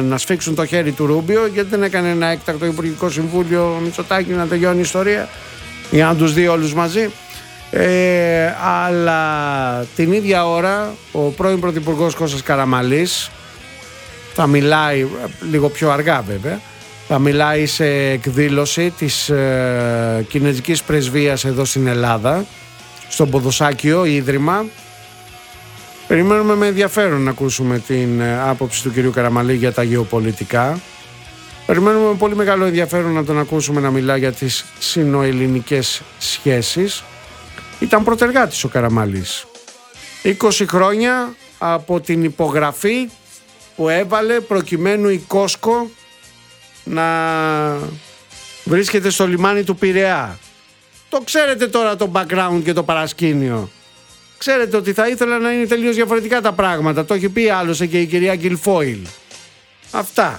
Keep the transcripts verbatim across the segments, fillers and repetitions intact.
να σφίξουν το χέρι του Ρούμπιο, γιατί δεν έκανε ένα έκτακτο Υπουργικό Συμβούλιο Μητσοτάκη να τελειώνει η ιστορία για να τους δει όλους μαζί. Ε, αλλά την ίδια ώρα ο πρώην Πρωθυπουργός Κώστας Καραμανλής θα μιλάει λίγο πιο αργά βέβαια, θα μιλάει σε εκδήλωση της ε, Κινεζικής Πρεσβείας εδώ στην Ελλάδα, στο Ποδοσάκιο Ίδρυμα. Περιμένουμε με ενδιαφέρον να ακούσουμε την ε, άποψη του κυρίου Καραμανλή για τα γεωπολιτικά. Περιμένουμε με πολύ μεγάλο ενδιαφέρον να τον ακούσουμε να μιλά για τις συνοελληνικές σχέσεις. Ήταν πρωτεργάτης ο Καραμανλής. είκοσι χρόνια από την υπογραφή που έβαλε προκειμένου η Κόσκο να βρίσκεται στο λιμάνι του Πειραιά. Το ξέρετε τώρα το background και το παρασκήνιο. Ξέρετε ότι θα ήθελα να είναι τελείως διαφορετικά τα πράγματα. Το έχει πει άλλωστε και η κυρία Γκιλφόιλ. Αυτά.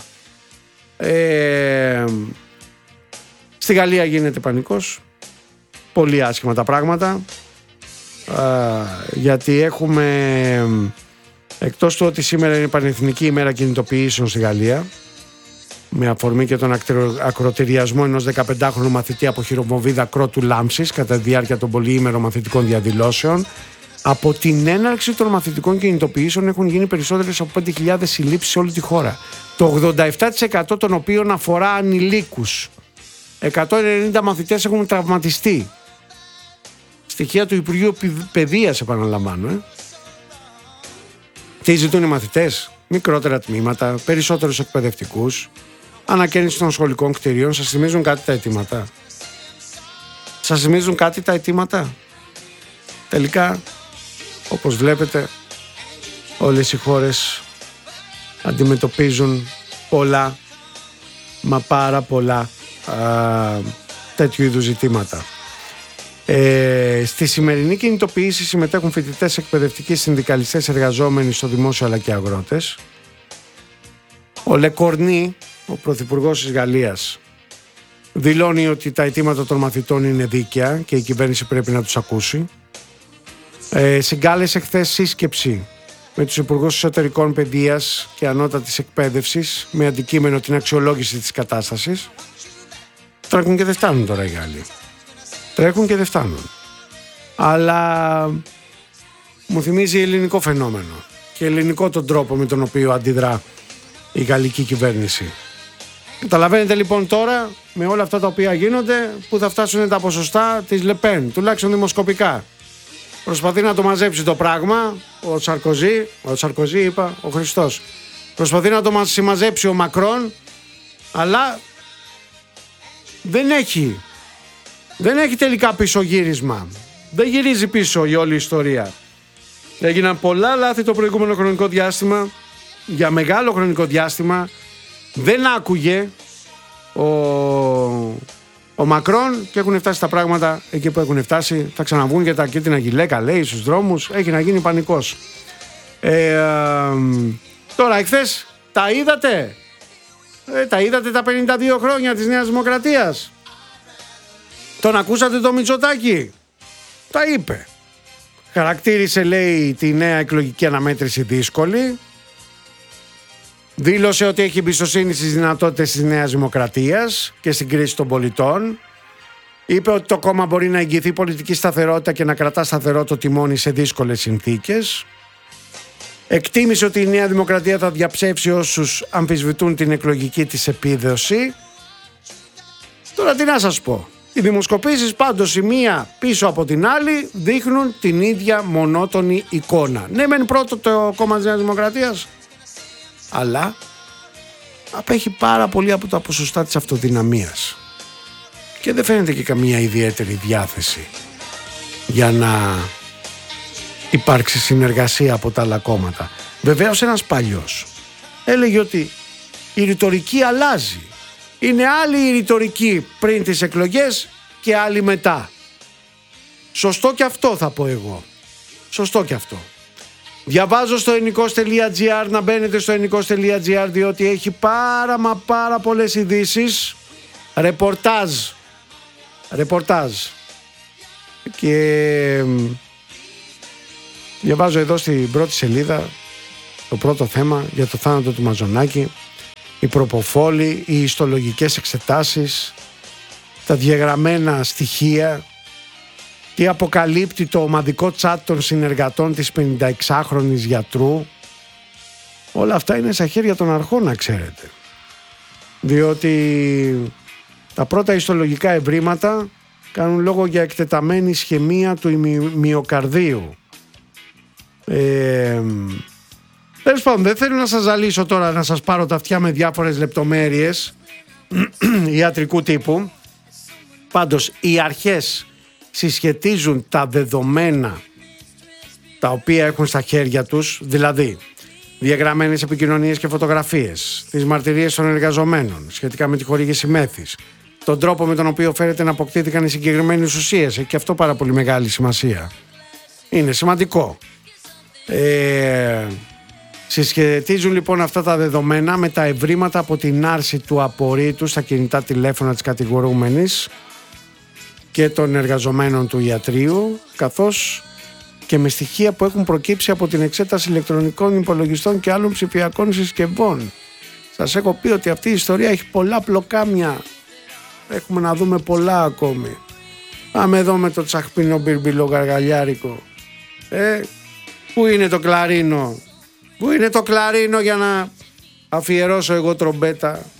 Ε, στη Γαλλία γίνεται πανικός. Πολύ άσχημα τα πράγματα. Ε, γιατί έχουμε, εκτός του ότι σήμερα είναι Πανεθνική ημέρα κινητοποιήσεων στη Γαλλία, με αφορμή και τον ακροτηριασμό ενός δεκαπεντάχρονου μαθητή από χειροβομβίδα κρότου λάμψης κατά τη διάρκεια των πολυήμερων μαθητικών διαδηλώσεων. Από την έναρξη των μαθητικών κινητοποιήσεων έχουν γίνει περισσότερες από πέντε χιλιάδες συλλήψεις σε όλη τη χώρα. Το ογδόντα επτά τοις εκατό των οποίων αφορά ανηλίκους. εκατόν ενενήντα μαθητές έχουν τραυματιστεί. Στοιχεία του Υπουργείου Παιδείας, επαναλαμβάνω. Ε. Τι ζητούν οι μαθητές? Μικρότερα τμήματα, περισσότερους εκπαιδευτικούς, ανακαίνιση των σχολικών κτηρίων. Σας θυμίζουν κάτι τα αιτήματα? Σας θυμίζουν κάτι τα αιτήματα? Τελικά, όπως βλέπετε, όλες οι χώρες αντιμετωπίζουν πολλά, μα πάρα πολλά α, τέτοιου είδους ζητήματα. Ε, στη σημερινή κινητοποίηση συμμετέχουν φοιτητές, εκπαιδευτικοί, συνδικαλιστές, εργαζόμενοι στο δημόσιο αλλά και αγρότες. Ο Λεκορνή, ο πρωθυπουργός της Γαλλίας, δηλώνει ότι τα αιτήματα των μαθητών είναι δίκαια και η κυβέρνηση πρέπει να τους ακούσει. Ε, συγκάλεσε χθες σύσκεψη με τους υπουργούς εσωτερικών παιδείας και ανώτατης εκπαίδευσης με αντικείμενο την αξιολόγηση της κατάστασης. Τρέχουν και δεν φτάνουν τώρα οι Γάλλοι. Τρέχουν και δεν φτάνουν. Αλλά μου θυμίζει ελληνικό φαινόμενο και ελληνικό τον τρόπο με τον οποίο αντιδρά η γαλλική κυβέρνηση. Καταλαβαίνετε λοιπόν τώρα με όλα αυτά τα οποία γίνονται που θα φτάσουν τα ποσοστά της Λεπέν, τουλάχιστον δημοσκοπικά. Προσπαθεί να το μαζέψει το πράγμα ο Σαρκοζή, ο Σαρκοζή είπα, ο Χριστός. Προσπαθεί να το συμμαζέψει ο Μακρόν, αλλά δεν έχει. Δεν έχει τελικά πισωγύρισμα. Δεν γυρίζει πίσω η όλη ιστορία. Έγιναν πολλά λάθη το προηγούμενο χρονικό διάστημα. Για μεγάλο χρονικό διάστημα δεν άκουγε ο, ο Μακρόν και έχουν φτάσει τα πράγματα εκεί που έχουν φτάσει. Θα ξαναβγούν και τα κίτρινα γυλαίκα, λέει, στους δρόμους. Έχει να γίνει πανικός. Ε, ε, τώρα εχθές τα είδατε. Ε, τα είδατε τα πενήντα δύο χρόνια της Νέας Δημοκρατίας. Τον ακούσατε το Μητσοτάκη? Τα είπε. Χαρακτήρισε, λέει, τη νέα εκλογική αναμέτρηση δύσκολη. Δήλωσε ότι έχει εμπιστοσύνη στις δυνατότητες της Νέας Δημοκρατίας και στην κρίση των πολιτών. Είπε ότι το κόμμα μπορεί να εγγυηθεί πολιτική σταθερότητα και να κρατά σταθερό το τιμόνι σε δύσκολες συνθήκες. Εκτίμησε ότι η Νέα Δημοκρατία θα διαψεύσει όσους αμφισβητούν την εκλογική της επίδοση. Τώρα τι να σας πω. Οι δημοσκοπήσεις πάντως η μία πίσω από την άλλη δείχνουν την ίδια μονότονη εικόνα. Ναι, μεν πρώτο το κόμμα της Νέας Δημοκρατίας, αλλά απέχει πάρα πολύ από τα ποσοστά της αυτοδυναμίας. Και δεν φαίνεται και καμία ιδιαίτερη διάθεση για να υπάρξει συνεργασία από τα άλλα κόμματα. Βεβαίως ένας παλιός έλεγε ότι η ρητορική αλλάζει. Είναι άλλη η ρητορική πριν τις εκλογές και άλλη μετά. Σωστό και αυτό θα πω εγώ. Σωστό και αυτό. Διαβάζω στο ενικός τελεία τζι άρ, να μπαίνετε στο ενικός τελεία τζι άρ διότι έχει πάρα μα πάρα πολλές ειδήσεις. Ρεπορτάζ. Ρεπορτάζ. Και διαβάζω εδώ στην πρώτη σελίδα το πρώτο θέμα για το θάνατο του Μαζονάκη. η προποφόλη, οι ιστολογικές εξετάσεις, τα διαγραμμένα στοιχεία, τι αποκαλύπτει το ομαδικό τσάτ των συνεργατών της πενηνταεξάχρονης γιατρού. Όλα αυτά είναι στα χέρια των αρχών, να ξέρετε. Διότι τα πρώτα ιστολογικά ευρήματα κάνουν λόγο για εκτεταμένη ισχαιμία του μυοκαρδίου. Ε, τέλος πάντων, δεν θέλω να σας ζαλίσω τώρα, να σας πάρω τα αυτιά με διάφορες λεπτομέρειες ιατρικού τύπου. Πάντως οι αρχές συσχετίζουν τα δεδομένα τα οποία έχουν στα χέρια τους, δηλαδή διαγραμμένες επικοινωνίες και φωτογραφίες, τις μαρτυρίες των εργαζομένων σχετικά με τη χορήγηση μέθης, τον τρόπο με τον οποίο φέρεται να αποκτήθηκαν οι συγκεκριμένες ουσίες. Έχει και αυτό πάρα πολύ μεγάλη σημασία. Είναι σημαντικό. Ε, συσχετίζουν λοιπόν αυτά τα δεδομένα με τα ευρήματα από την άρση του απορρίτου στα κινητά τηλέφωνα της κατηγορούμενης και των εργαζομένων του ιατρείου, καθώς και με στοιχεία που έχουν προκύψει από την εξέταση ηλεκτρονικών υπολογιστών και άλλων ψηφιακών συσκευών. Σας έχω πει ότι αυτή η ιστορία έχει πολλά πλοκάμια. Έχουμε να δούμε πολλά ακόμη. Πάμε εδώ με το τσαχπίνο μπιρμπιλό γαργαλιάρικο. Ε, πού είναι το κλαρίνο? Πού είναι το κλαρίνο για να αφιερώσω εγώ τρομπέτα?